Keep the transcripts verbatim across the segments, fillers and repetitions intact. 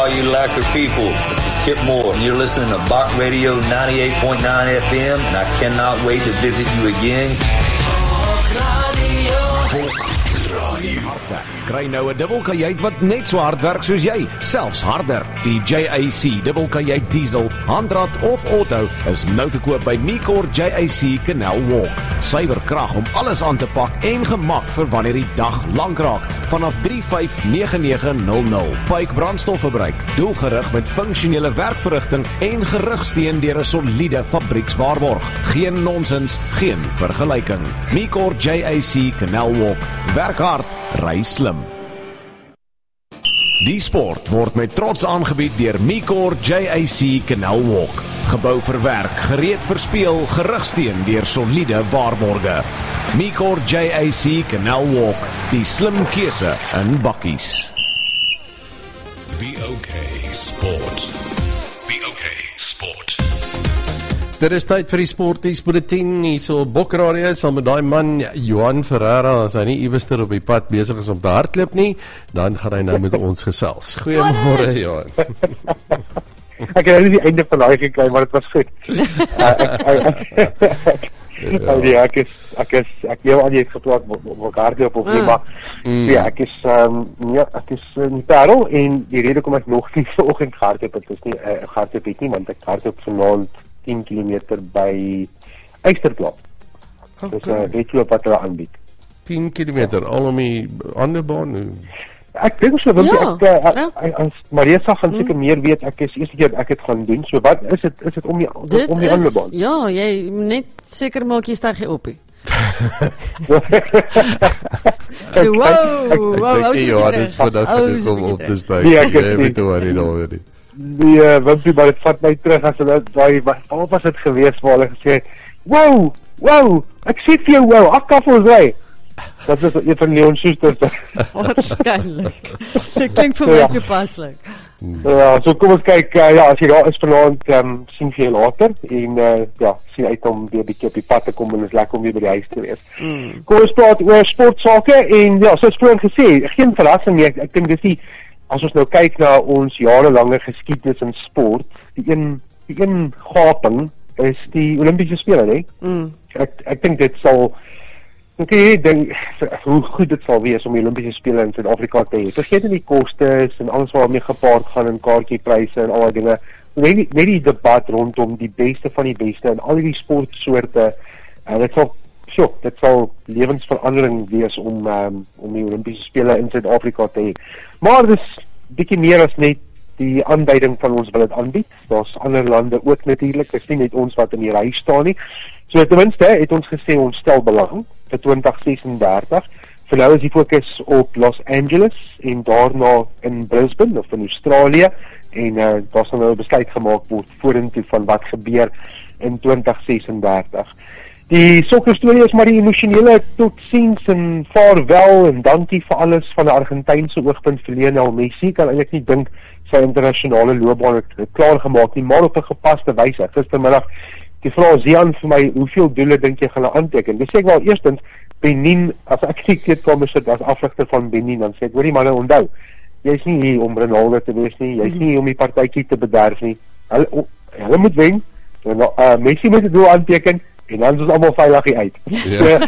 all you lacquer people. This is Kip Moore, and you're listening to Bach Radio ninety-eight point nine F M, and I cannot wait to visit you again. Kry nou 'n dubbelkajuit wat net so hard werk soos jy, selfs harder. Die J A C dubbelkajuit diesel, handrat of auto is nou te koop by Micor J A C Canal Walk. Suiwer krag om alles aan te pak en gemak vir wanneer die dag lank raak. Vanaf drie vyf nege nege nul nul. Pyke brandstofverbruik, doelgerig met funksionele werkverrigting en gerugsteun deur 'n soliede fabriekswaarborg. Geen nonsens, geen vergelyking. Micor J A C Canal Walk. Werk hard, ry slim. Die sport word met trots aangebied deur Micor J A C Canal Walk. Gebou vir werk, gereed vir speel, gerugsteun deur soliede waarborge. Micor J A C Canal Walk, die slim keuse in bakkies. B O K Sport. B O K Sport. Dit is tyd vir die sporties bulletin hier so Bok Radio sal met daai man Johan Ferreira, as hy nie iewerster op die pad besig is om te hardloop nie, dan gaan hy nou met ons gesels. Goeiemôre Johan. Ek het nie die einde van daai gekry, maar dit was goed. uh, ek, ek, ek, ja, ek is ek is ek jou aan jy het gepraat op hardloop of nie, maar mm. ja, ek is um, ja, ek is in Parel en die rede kom ek nog nie vanoggend gehardloop het, is nie 'n uh, hardloop het nie, want ek hardloop vanaand tien kilometer by Eysterklap. Okay. Dus uh, weet jy wat hulle aanbied. tien kilometer, al om die ander baan? Ek dink so, want ja, ek, uh, ja. ek, as Marisa gaan seker mm. meer weet, ek is eerste keer ek het gaan doen, so wat is dit, is dit om die, Dit om die is, ander baan? ja, jy net seker maak jy stag jy op nie. Wow, wow, Ek dink Johan is vandag genoeg om op te stuig. Nee, ek is Jy nie. weet hoe hy nou weer. Die uh, Wimpie, maar het vat my terug as hulle daai wat was dit gewees waar hulle gesê het, wow, wow, ek sê vir jou wow, ek kan vir ons ry. Dat is een van Leon Schuster. Waarskynlik. Dit klink vir my Ja. toepaslik. Ja, so kom ons kyk, uh, ja, as jy daar is vanaand, um, sien vir jou later, en uh, ja, sien uit om weer 'n bietjie op die pad te kom, en is lekker om weer by die huis te wees. Mm. Kom ons praat oor sportsake, en ja, soos vroeër gesê, geen verrassing nie, ek, ek dink dis die, as ons nou kyk na ons jarelange geskiedenis in sport, die een, die een gaping is die Olympiese spele, nee? Mm. Ek, ek dink dit sal, ek dink, hoe goed dit sal wees om die Olympiese spele in Suid-Afrika te hê. Vergeet nie die kostes en alles wat mee gepaard gaan in kaartjiepryse en al die dinge. Net die, net die debat rondom die beste van die beste en al die sportsoorte, uh, dit sal, sjo, dit sal lewensverandering wees om, um, om die Olympiese spele in Suid-Afrika te hê. Maar dis bietjie meer as net die aanduiding van ons wil dit aanbied. Daar's ander lande ook natuurlik, dis nie net ons wat in die ry staan nie. So ten minste het ons gesê ons stel belang vir twintig sesendertig. Vir nou is die fokus op Los Angeles en daarna in Brisbane of in Australië, en uh, daar sal nou 'n besluit gemaak word vorentoe van wat gebeur in twintig sesendertig. Die sokkerstorie is maar die emosionele totsiens en vaarwel en dankie vir alles van 'n Argentynse oogpunt vir Lionel Messi. Kan eintlik nie dink sy internasionale loopbaan het klaar gemaak nie, maar op 'n gepaste wyse. Gistermiddag die vra Zian vir my, hoeveel doele dink jy gaan hy aanteken? Dis sê ek wel eerstens, Benin, as ek nie kleedkamer sit as afrigter van Benin, dan sê ek, hoor die manne, onthou, jy's nie hier om Ronaldo te wees nie, jy's nie hier om die partytjie te bederf nie. Hulle, oh, hulle moet wen, en, uh, Messi moet die doel aanteken, en dan is ons allemaal veilig hier uit. Ja.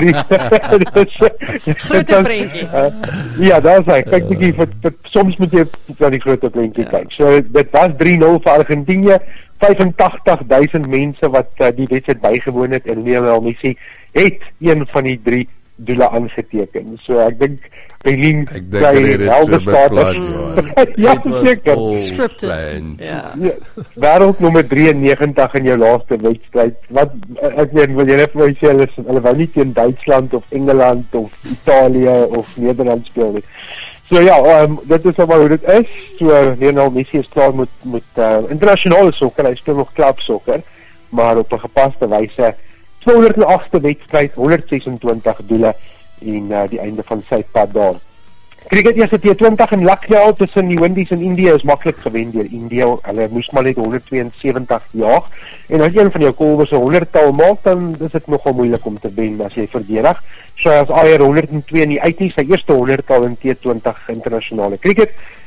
Grote prentjie. Uh, ja, daar is hy. Kyk bietjie, vir, vir, soms moet jy na die grote prentjie Ja. kyk. So, dit was drie nul vir Argentinië, vyfentagtig duisend mense wat uh, die wedstryd bygewoon het, en Lionel Messi het een van die drie doele aangeteken. So, ek dink Benin Ek dink hy het dit so beplan, Johan. Ja, Dit was seker. all Scripted. planned. Ja. Ja, wêreld nommer drieënnegentig in jou laaste wedstryd. Wat ek weet, wil jy net vir my sê, hulle, hulle wou nie teen Duitsland of Engeland of Italië of Nederland speel nie. So ja, um, dit is maar hoe dit is. So Lionel Messi is klaar met, met uh, internasionale sokker, hy speel nog klub sokker, maar op 'n gepaste wyse. tweehonderdagste wedstryd, honderdses-en-twintig doele en uh, die einde van sy pad daar. Cricket eerste T twintig in Lucknow tussen die Windies en India is maklik gewen deur India. Hulle moes maar net honderdtweeënsewentig jaag. En as jy een van jou kolwers 'n honderdtal maak, dan is dit nogal moeilik om te wen as jy verdedig. So as Ayer honderd en twee nie uit nie, sy eerste honderdtal in T twintig internasionale cricket.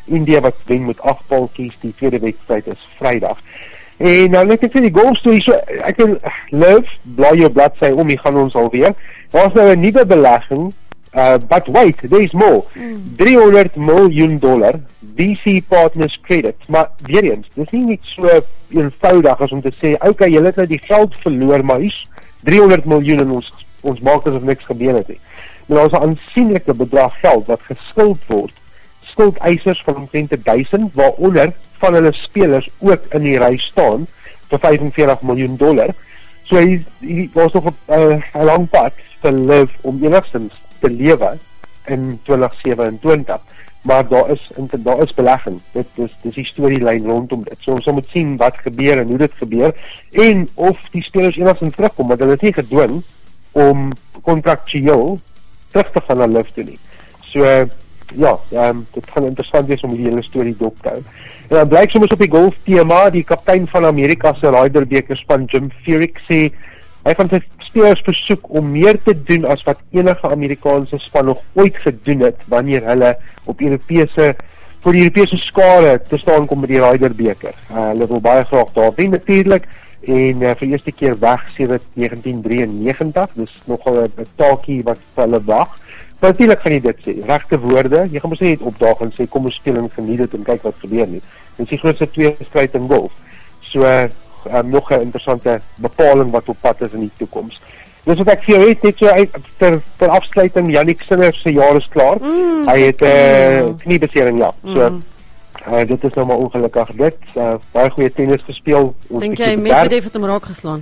India wat wen met agt paltjies, die tweede wedstryd is Vrydag. En nou net ek vir die golfstorie, so ek wil Liv, blaai jou bladsy om, hier gaan ons alweer. Daar's nou 'n nuwe belegging, uh, but wait, there's more. Mm. drie honderd miljoen dollar V C Partners Credit, maar weer eens, dis nie net so eenvoudig as om te sê, okay, julle het nou die geld verloor, maar hier's drie honderd miljoen en ons ons maak asof niks gebeur het nie. Maar daar is 'n aansienlike bedrag geld wat geskuld word. Skuldeisers van omtrent duisend, waaronder van hulle spelers ook in die ry staan vir vyf en veertig miljoen dollar. So hy was nog op 'n uh, lang pad vir Liv om enigstens te lewe in twintig sewe-en-twintig. Maar daar is daar is belegging. Dit is dis die storielyn rondom dit. So ons moet sien wat gebeur en hoe dit gebeur en of die spelers enigstens terugkom, want hulle is nie gedwing om kontraktueel terug te gaan na Liv toe nie. So uh, ja, um, dit gaan interessant wees om die hele storie dop te hou. En dan blyk soms op die golf tema, die kaptein van Amerika se Ryder beker span Jim Furyk sê hy gaan sy spelers versoek om meer te doen as wat enige Amerikaanse span nog ooit gedoen het wanneer hulle op Europese vir die Europese skare te staan kom met die Ryder beker. Uh, hulle wil baie graag daar wen natuurlik en uh, vir eerste keer weg sedert negentien drieënnegentig. Dis nogal 'n taakie wat vir hulle wag. Maar natuurlijk gaan jy dit sê, regte woorde, jy gaan mos net opdaag en sê, kom ons speel en geniet dit en kyk wat gebeur nie. Dit is die grootste twee strijd in golf. So, uh, um, nog 'n interessante bepaling wat op pad is in die toekoms. Dis wat ek vir jou het, net so uit, ter, ter afsluiting, Jannik Sinner se jaar is klaar. Mm, hy het 'n uh, kniebesering, ja. So, mm. uh, dit is nou maar ongelukkig dit. Uh, baie goeie tennis gespeel. Dink jy Medvedev het hom raak geslaan?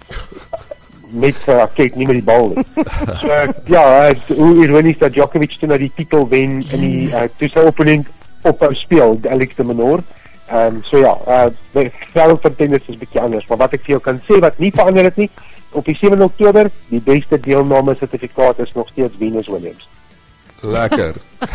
Met 'n raket, nie met die bal nie. So, ja, uh, hoe ironies dat Djokovic toe na die titel wen in die uh, toe sy opponent ophou speel, Alex de Minaur. Um, so ja, uh, die veld van tennis is bietjie anders, maar wat ek vir jou kan sê, wat nie verander het nie, op die sewende Oktober, die beste deelname sertifikaat is nog steeds Venus Williams. Lekker.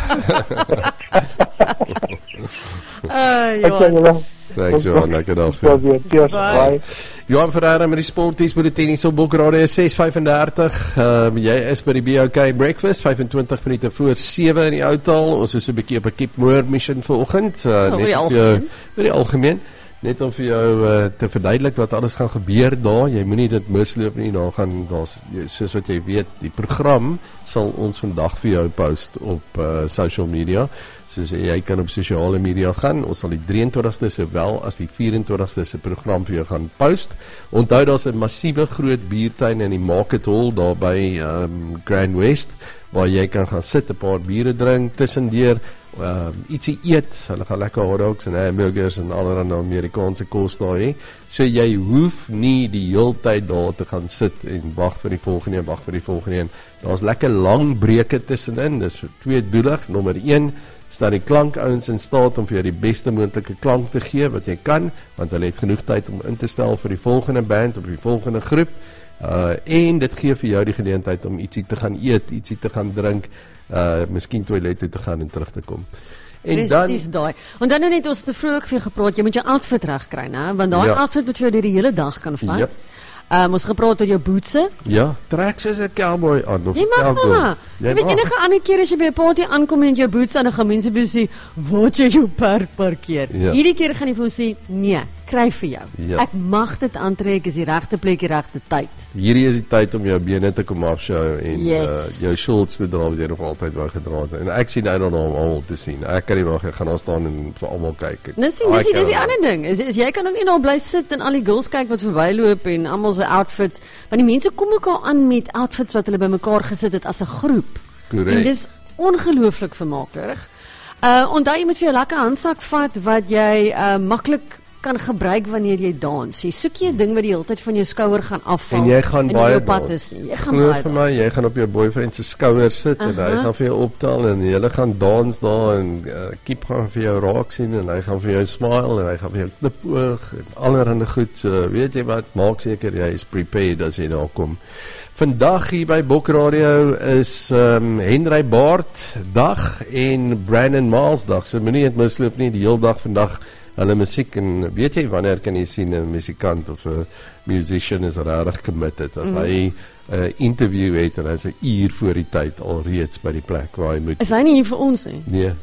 Uh, Johan. Thanks Johan, lekker dag. Cheers, bye. Johan Ferreira met die Sporties by die tennis op Bokrade ses vyf-en-dertig. Um, jy is by die B O K Breakfast vyf-en-twintig minute voor sewe in die Outal. Ons is so 'n bietjie op 'n Cape Moor mission vanoggend. Uh, oh, net vir die, die algemeen. Net om vir jou uh, te verduidelik wat alles gaan gebeur daar. Jy moenie dit misloop nie. Daar gaan daar's soos wat jy weet, die program sal ons vandag vir jou post op uh, social media. Soos jy kan op sosiale media gaan. Ons sal die drieëntwintigste sowel as die vyf-en-twintigste se program vir jou gaan post. Onthou daar's 'n massiewe groot biertuin in die Market Hall daar by um, Grand West waar jy kan gaan sit, 'n paar biere drink, tussendeur Um, ietsie eet, hulle gaan lekker hotdogs en hamburgers en allerlei Amerikaanse kos daar hê. So jy hoef nie die hele tyd daar te gaan sit en wag vir die volgende en wag vir die volgende een. Daar's lekker lang breuke tussenin. Dis tweedoelig. Nommer een staan die klankouens in staat om vir jou die beste moontlike klank te gee wat jy kan, want hulle het genoeg tyd om in te stel vir die volgende band of die volgende groep. Uh, en dit gee vir jou die geleentheid om ietsie te gaan eet, ietsie te gaan drink, uh, miskien toilet toe te gaan en terug te kom. En Precies daai. Want dan nou net ons te vroeg vir gepraat, jy moet jou outfit reg kry, né? Want daai ja. outfit moet vir jou deur die hele dag kan vat. Yep. Um, ons gepraat oor jou bootse. Ja, trek soos 'n cowboy aan of jy mag cowboy. maar. Jy, jy weet enige ander keer as jy by 'n party aankom en jou boots aan, dan gaan mense sê, "Wat jy jou park parkeer." Ja. Hierdie keer gaan jy vir ons sê, "Nee, kry vir jou. Ja. Ek mag dit aantrek, is die regte plek, die regte tyd." Hierdie is die tyd om jou bene te kom afshow en Yes. uh, jou shorts te dra wat jy nog altyd wou gedra het. En ek sien uit daarna om almal te sien. Ek kan nie wag, ek gaan daar staan en vir almal kyk. Nou sien, dis die, dis die ander ding. Is, is jy kan ook nie daar bly sit en al die girls kyk wat verbyloop en almal se outfits, want die mense kom ook al aan met outfits wat hulle bymekaar gesit het as 'n groep. Correct. En dis ongelooflik vermaaklik. Uh onthou jy moet vir jou lekker handsak vat wat jy uh maklik kan gebruik wanneer jy dans. Jy soek jy 'n ding wat die hele tyd van jou skouer gaan afval En jy gaan baie jou pad dans. is nie. Jy gaan Glo baie vir my, jy gaan op jou boyfriend se skouer sit uh -huh. en hy gaan vir jou optel en julle gaan dans daar en uh, Kiep gaan vir jou raak sien en hy gaan vir jou smile en hy gaan vir jou knipoog en allerhande goed. So, weet jy wat, maak seker jy is prepared as jy daar kom. Vandag hier by Bok Radio is um, Henry Baart dag en Brandon Miles dag. So moenie dit misloop nie, die hele dag vandag hulle musiek. En weet jy wanneer kan jy sien 'n musikant of 'n musician is regtig committed as mm. hy 'n uh, interview het en hy's 'n uur voor die tyd al reeds by die plek waar hy moet. Is hy nie hier vir ons nie? Nee.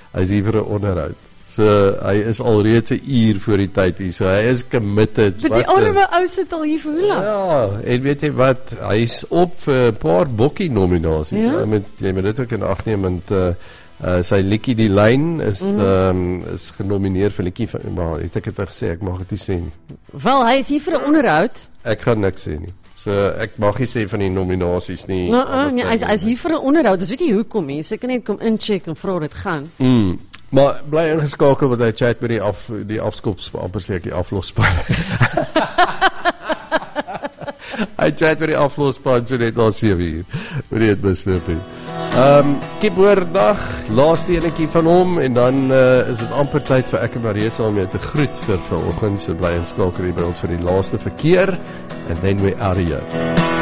Hy is hier vir 'n onderhoud. So hy is alreeds 'n uur voor die tyd hier. So hy is committed. Maar die arme ou sit al hier vir hoe lank? Ja, en weet jy wat, hy is op vir 'n paar bokkie nominasies. Ja? Jy moet jy moet dit ook in ag neem want uh, uh, sy liedjie Die Lyn is mm. um, is genomineer vir liedjie van maar het ek het gesê ek mag dit nie sê nie. Wel, hy is hier vir 'n onderhoud. Ek gaan niks sê nie. So ek mag nie sê van die nominasies nie. Nou, uh, nee, hy is hy is hier vir 'n onderhoud. Dis weet jy hoekom mense kan net kom incheck en vra dit gaan. Mm. Maar bly ingeskakel want hy chat met die af die afskops amper sê ek die aflosspan. Hy chat met die aflosspan so net na sewe uur. Moet jy dit besef nie. Ehm um, Keyboarddag, laaste enetjie van hom en dan uh, is dit amper tyd vir ek en Marisa om jou te groet vir vanoggend. So bly ingeskakel hier by ons vir die laaste verkeer and then we out of here.